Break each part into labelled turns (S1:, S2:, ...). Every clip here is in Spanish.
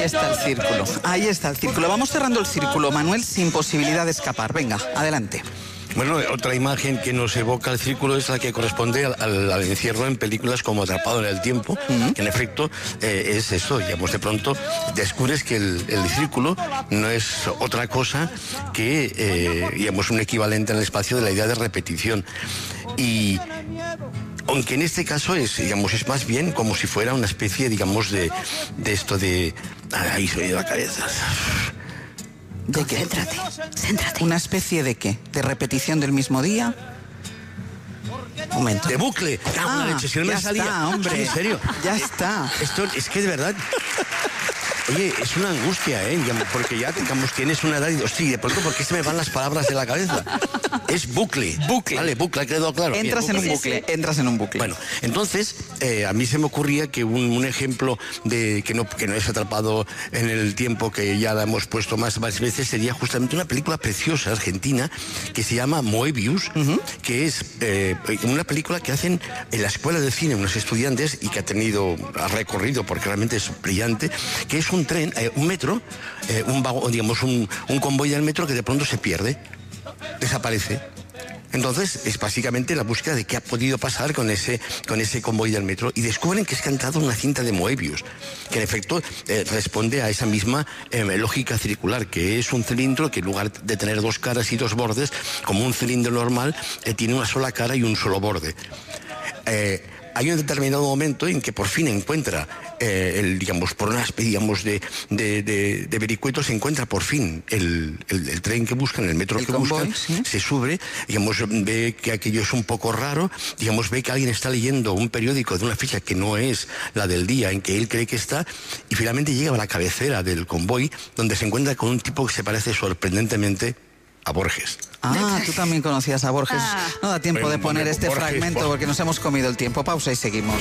S1: está el círculo. Ahí está el círculo. Vamos cerrando el círculo, Manuel, sin posibilidad de escapar. Venga, adelante.
S2: Bueno, otra imagen que nos evoca el círculo es la que corresponde al encierro en películas como Atrapado en el Tiempo, que en efecto es eso, digamos, de pronto descubres que el círculo no es otra cosa que, digamos, un equivalente en el espacio de la idea de repetición. Y aunque en este caso es, digamos, es más bien como si fuera una especie, digamos, de esto de... Ahí se me ha ido la cabeza.
S1: ¿De qué?
S3: Céntrate.
S1: ¿Una especie de qué? ¿De repetición del mismo día? Un momento.
S2: De bucle. La leche, si no me salía.
S1: Está, hombre.
S2: ¿En serio?
S1: Ya está.
S2: Esto es que de verdad... Oye, es una angustia, porque ya, digamos, tienes una edad y... Hostia, de pronto, ¿por qué se me van las palabras de la cabeza? Es bucle.
S1: Bucle.
S2: Vale, bucle, ha quedado claro.
S1: Entras en un bucle, entras en un bucle.
S2: Bueno, entonces, a mí se me ocurría que un ejemplo de que no es Atrapado en el Tiempo, que ya la hemos puesto más veces, sería justamente una película preciosa argentina que se llama Moebius, que es una película que hacen en la escuela de cine unos estudiantes y que ha recorrido, porque realmente es brillante, que es un tren, un metro, un vagón, digamos, un convoy del metro que de pronto se pierde, desaparece. Entonces es básicamente la búsqueda de qué ha podido pasar con ese convoy del metro, y descubren que es cantado una cinta de Moebius, que en efecto responde a esa misma lógica circular, que es un cilindro que en lugar de tener dos caras y dos bordes, como un cilindro normal, tiene una sola cara y un solo borde. Hay un determinado momento en que por fin encuentra, digamos, por una especie, digamos, de vericuetos, se encuentra por fin el tren que buscan, el metro que buscan, ¿sí? Se sube, digamos, ve que aquello es un poco raro, digamos, ve que alguien está leyendo un periódico de una fecha que no es la del día en que él cree que está, y finalmente llega a la cabecera del convoy, donde se encuentra con un tipo que se parece sorprendentemente a Borges.
S1: Tú también conocías a Borges. No da tiempo de poner este fragmento porque nos hemos comido el tiempo. Pausa y seguimos.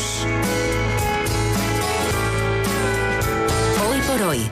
S3: Hoy por hoy.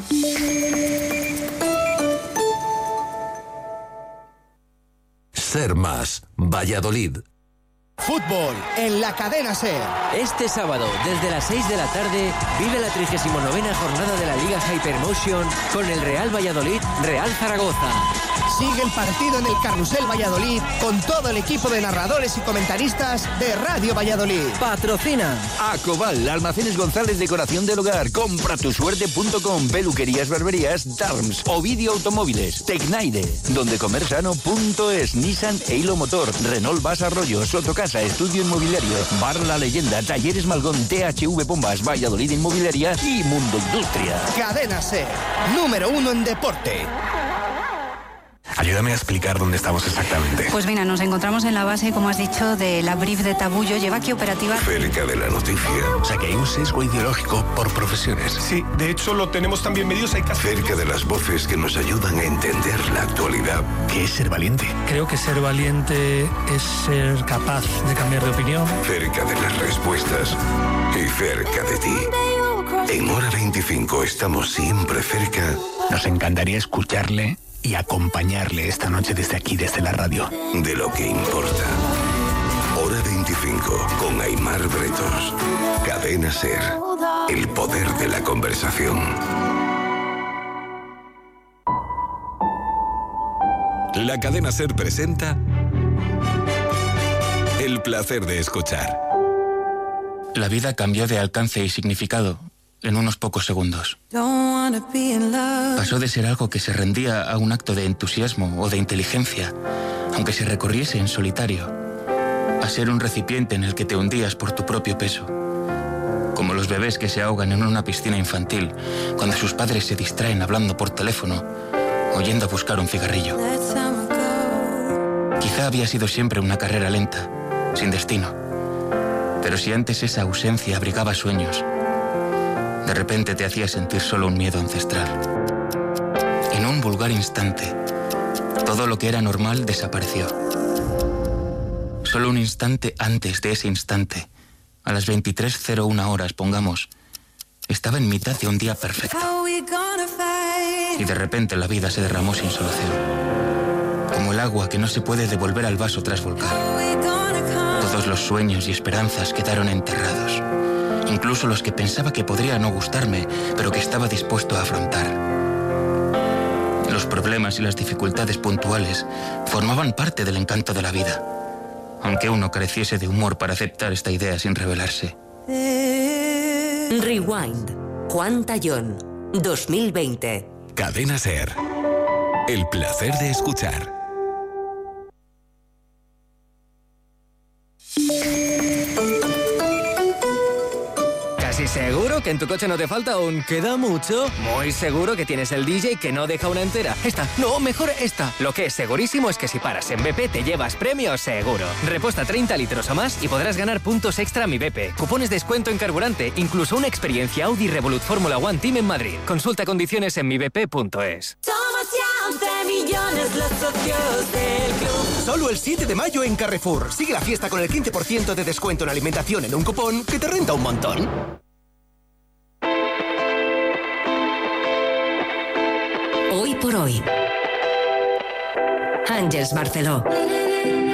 S4: Ser Más, Valladolid.
S5: Fútbol en la cadena SER.
S6: Este sábado, desde las 6 de la tarde, vive la 39ª jornada de la Liga Hypermotion con el Real Valladolid, Real Zaragoza.
S5: Sigue el partido en el Carrusel Valladolid con todo el equipo de narradores y comentaristas de Radio Valladolid.
S6: Patrocina
S7: Acobal, Almacenes González, decoración del hogar, compratusuerte.com, peluquerías, barberías, Darms, Ovidio Automóviles, Tecnaide, dondecomersano.es, Nissan e Hilo Motor, Renault Vas Arroyo, Sotocasa, Estudio Inmobiliario, Bar La Leyenda, Talleres Malgón, THV Bombas, Valladolid Inmobiliaria y Mundo Industria.
S5: Cadena SER, número 1 en deporte.
S4: Ayúdame a explicar dónde estamos exactamente.
S3: Pues mira, nos encontramos en la base, como has dicho, de la Brief de Tabullo. Lleva aquí operativa...
S4: Cerca de la noticia. O sea que hay un sesgo ideológico por profesiones.
S8: Sí, de hecho lo tenemos también medidos. Hay casos...
S4: Cerca de las voces que nos ayudan a entender la actualidad. ¿Qué es ser valiente?
S9: Creo que ser valiente es ser capaz de cambiar de opinión.
S4: Cerca de las respuestas y cerca de ti. En Hora 25 estamos siempre cerca.
S7: Nos encantaría escucharle y acompañarle esta noche desde aquí, desde la radio.
S4: De lo que importa. Hora 25 con Aimar Bretos. Cadena SER. El poder de la conversación. La cadena SER presenta El placer de escuchar.
S10: La vida cambió de alcance y significado en unos pocos segundos. Pasó de ser algo que se rendía a un acto de entusiasmo o de inteligencia, aunque se recorriese en solitario, a ser un recipiente en el que te hundías por tu propio peso, como los bebés que se ahogan en una piscina infantil cuando sus padres se distraen hablando por teléfono o yendo a buscar un cigarrillo. Quizá había sido siempre una carrera lenta, sin destino, pero si antes esa ausencia abrigaba sueños, de repente te hacía sentir solo un miedo ancestral. En un vulgar instante, todo lo que era normal desapareció. Solo un instante antes de ese instante, a las 23:01 horas, pongamos, estaba en mitad de un día perfecto. Y de repente la vida se derramó sin solución. Como el agua que no se puede devolver al vaso tras volcar. Todos los sueños y esperanzas quedaron enterrados. incluso los que pensaba que podría no gustarme, pero que estaba dispuesto a afrontar. Los problemas y las dificultades puntuales formaban parte del encanto de la vida, aunque uno careciese de humor para aceptar esta idea sin rebelarse.
S11: Rewind. Juan Tallón, 2020.
S4: Cadena SER. El placer de escuchar.
S12: ¿Casi seguro que en tu coche no te falta un queda mucho? Muy seguro que tienes el DJ que no deja una entera. Esta, no, mejor esta. Lo que es segurísimo es que si paras en BP te llevas premio seguro. Reposta 30 litros o más y podrás ganar puntos extra a Mi BP, cupones de descuento en carburante, incluso una experiencia Audi Revolut Fórmula One Team en Madrid. Consulta condiciones en mibp.es.
S13: Somos ya 11 millones los socios del club.
S5: Solo el 7 de mayo en Carrefour. Sigue la fiesta con el 15% de descuento en alimentación en un cupón que te renta un montón.
S11: Hoy por hoy. Àngels Barceló.